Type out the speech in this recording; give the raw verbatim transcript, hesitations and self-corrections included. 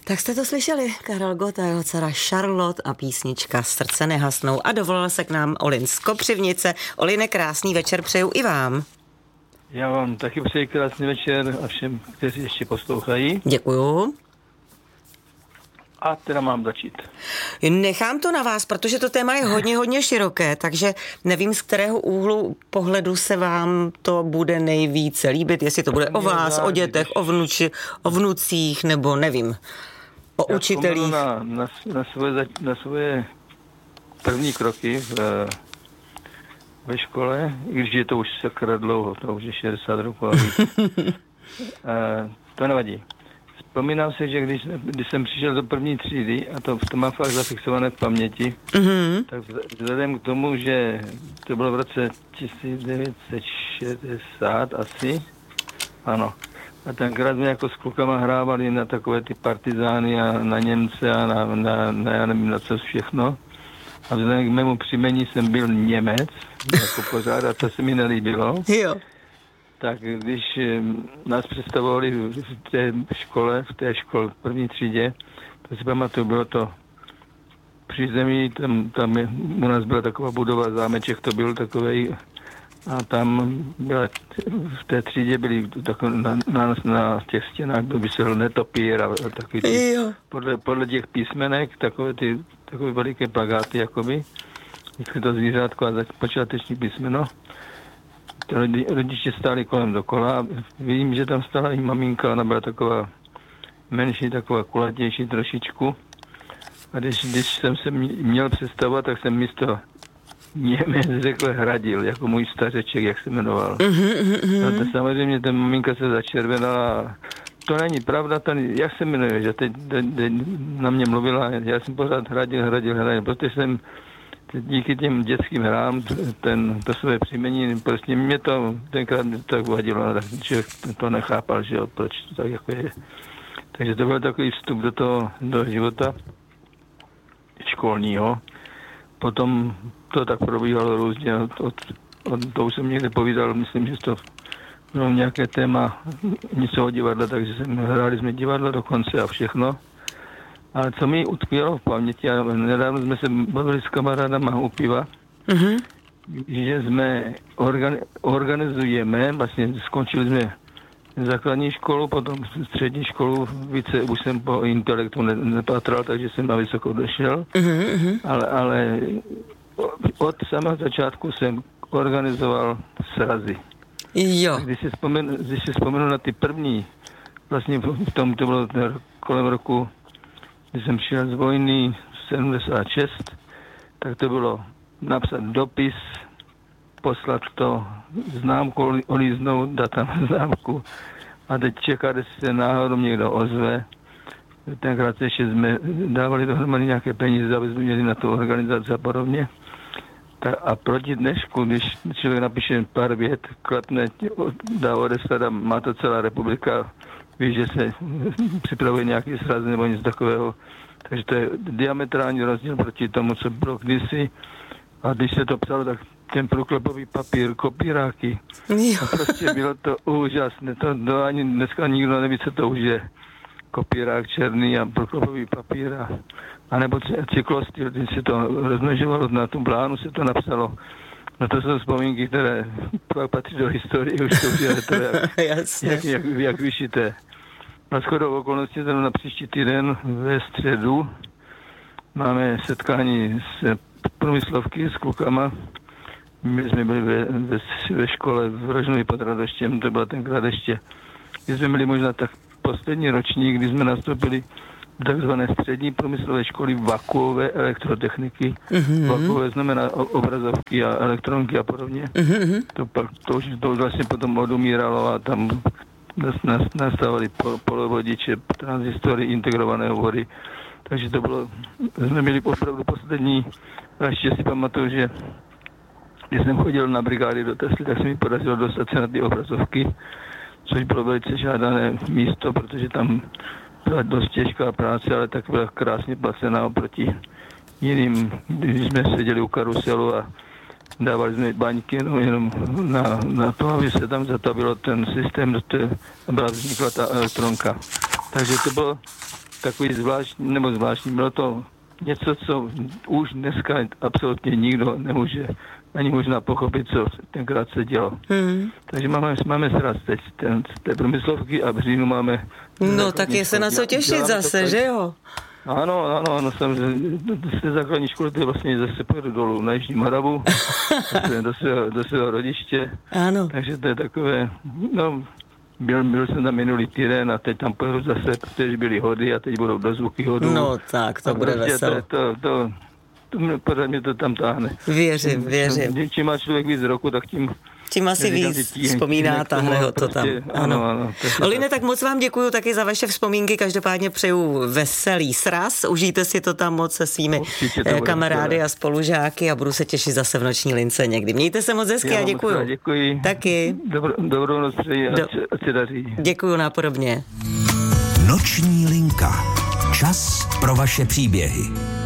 Tak jste to slyšeli, Karel Gott a jeho dcera Charlotte a písnička Srdce nehasnou. A dovolila se k nám Olin z Kopřivnice. Oline, krásný večer přeju i vám. Já vám taky přeji krásný večer a všem, kteří ještě poslouchají. Děkuju. A teda mám začít. Nechám to na vás, protože to téma je hodně, hodně široké, takže nevím, z kterého úhlu pohledu se vám to bude nejvíce líbit, jestli to bude o vás, o dětech, o vnuči, o vnucích, nebo nevím, o Já učitelích. Na, na, na, svoje, na svoje první kroky v, ve škole, i když je to už sakra dlouho, to už je šedesát roků a víc. To nevadí. Vzpomínám si, že když, když jsem přišel do první třídy, a to, to mám fakt zafixované v paměti, mm-hmm. tak vzhledem k tomu, že to bylo v roce tisíc devět set šedesát asi, ano, a tenkrát jsme jako s klukama hrávali na takové ty partizány a na Němce a na, na, na já nevím na co všechno. A vzhledem k mému příjmení jsem byl Němec, jako pořád, a to se mi nelíbilo. Jo. Tak když nás představovali v té škole, v té škole, v první třídě, to si pamatuju, bylo to při zemi, tam, tam je, u nás byla taková budova, zámeček to byl takovej, a tam byla, v té třídě byly takové, na, na, na těch stěnách byl vysel netopír a takový ty, podle, podle těch písmenek, takové ty, takové veliké plakáty, jakoby, vždycky to zvířátko a počáteční písmeno. Rodiče stáli kolem dokola a vidím, že tam stála i maminka, ona byla taková menší, taková kulatější trošičku. A když, když jsem se měl představovat, tak jsem místo Němec řekl Hradil, jako můj stařeček, jak se jmenoval. Mm-hmm. A to samozřejmě ta maminka se začervenala. To není pravda, to není, jak se jmenuje, že teď, teď, teď na mě mluvila, já jsem pořád Hradil, Hradil, Hradil, protože jsem díky těm dětským hrám, ten, to své příjmení, prostě mě to tenkrát mě to tak vadilo, tak člověk to nechápal, že jo, proč to tak jako je. Takže to byl takový vstup do toho, do života školního. Potom to tak probíhalo různě, od, od, od, to už jsem někde povídal, myslím, že to bylo nějaké téma něco o divadle, takže jsem, hráli jsme divadlo dokonce a všechno. Ale co mi utkvělo v paměti, a nedávno jsme se bavili s kamarádama u piva, mm-hmm. že jsme organi- organizujeme, vlastně skončili jsme základní školu, potom střední školu, více už jsem po intelektu ne- nepatral, takže jsem na vysokou došel, mm-hmm. ale, ale od samého začátku jsem organizoval srazy. Jo. Když si vzpomenu, když si vzpomenu na ty první, vlastně v tom to bylo kolem roku, když jsem přijel z vojny sedmdesát šest, tak to bylo napsat dopis, poslat to, známku olíznout, dát tam známku a teď čekat, jestli se náhodou někdo ozve. Tenkrát ještě jsme dávali dohromady nějaké peníze, aby jsme měli na tu organizaci a podobně. Tak a proti dnešku, když člověk napíše pár vět, klepne, dá odeslat a má to celá republika, ví, že se připravuje nějaký sraz nebo něco takového. Takže to je diametrální rozdíl proti tomu, co bylo kdysi. A když se to psalo, tak ten průklepový papír, kopíráky. A prostě bylo to úžasné. To, to ani dneska nikdo neví, co to už je. Kopírák černý a průklepový papír. A, a nebo cyklostyl, když se to rozmnožovalo na tu blánu, se to napsalo. No to jsou vzpomínky, které pak patří do historie, už to je to jak, jak, jak, jak vyšité. Na shodou okolností tam na příští týden ve středu máme setkání s průmyslovky s klukama. My jsme byli ve, ve, ve škole v Rožnovi pod Radoštěm, to byla tenkrát ještě, když jsme byli možná tak poslední ročník, kdy jsme nastoupili do takzvané střední průmyslové školy vakuové elektrotechniky. Mm-hmm. Vakuové znamená obrazovky a elektronky a podobně. Mm-hmm. To, pak, to, už, to už vlastně potom odumíralo a tam nastavili polovodiče, transistory, integrované vody. Takže to bylo, jsme měli opravdu poslední, a ještě si pamatuju, že když jsem chodil na brigády do Tesly, tak se mi podařilo dostat se na ty obrazovky, což bylo velice žádané místo, protože tam byla dost těžká práce, ale tak byla krásně placená oproti jiným, když jsme seděli u karuselu a dávali jsme baňky jenom, jenom na, na to, aby se tam zatavilo ten systém, aby byla vznikla ta elektronka. Takže to bylo takový zvláštní, nebo zvláštní, bylo to něco, co už dneska absolutně nikdo nemůže ani možná pochopit, co tenkrát se dělo. Hmm. Takže máme, máme sraz teď ten, té průmyslovky a v říjnu máme... No tak je se na co těšit zase, že jo? Ano, ano, ano, samozřejmě. Z té základní školy to je vlastně zase pojedu dolů na Jižní Moravu, do svého, do svého rodiště. Ano. Takže to je takové, no, byl, byl jsem tam minulý týden a teď tam pojedu zase, protože byly hody a teď budou dozvuky hodů. No tak, to a bude prostě veselo. To, to, to, to mě, pořád mě to tam táhne. Věřím, věřím. Čím má člověk víc roku, tak tím... Tím asi víc vzpomíná, táhne ho to tam. Prostě, ano, ano. Oline, tak moc vám děkuju taky za vaše vzpomínky, každopádně přeju veselý sraz, užijte si to tam moc se svými kamarády a spolužáky a budu se těšit zase v noční lince někdy. Mějte se moc hezky a děkuju. Děkuji. Taky. Dobro, dobrou noc přeji, Do... ať se daří. Děkuju nápodobně. Noční linka. Čas pro vaše příběhy.